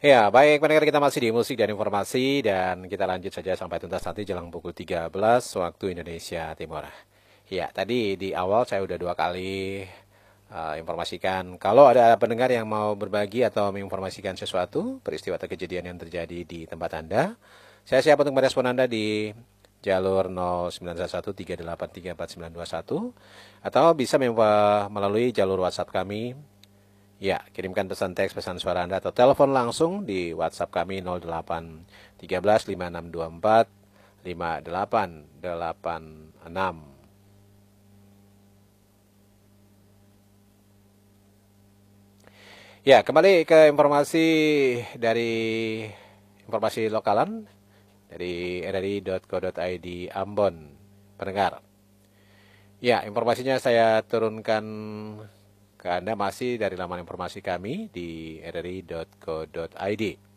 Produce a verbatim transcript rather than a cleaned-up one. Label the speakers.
Speaker 1: Ya, baik pendengar, kita masih di musik dan informasi dan kita lanjut saja sampai tuntas nanti jelang pukul tiga belas waktu Indonesia Timur. Ya, tadi di awal saya udah dua kali uh, informasikan kalau ada pendengar yang mau berbagi atau menginformasikan sesuatu, peristiwa atau kejadian yang terjadi di tempat Anda. Saya siap untuk merespon Anda di jalur nol sembilan satu tiga delapan tiga empat sembilan dua satu atau bisa melalui jalur WhatsApp kami. Ya, kirimkan pesan teks, pesan suara Anda atau telepon langsung di WhatsApp kami nol delapan satu tiga lima enam dua empat lima delapan delapan enam. Ya, kembali ke informasi dari informasi lokalan dari r r i titik co titik i d Ambon, pendengar. Ya, informasinya saya turunkan ke Anda masih dari laman informasi kami di r r i titik co titik i d.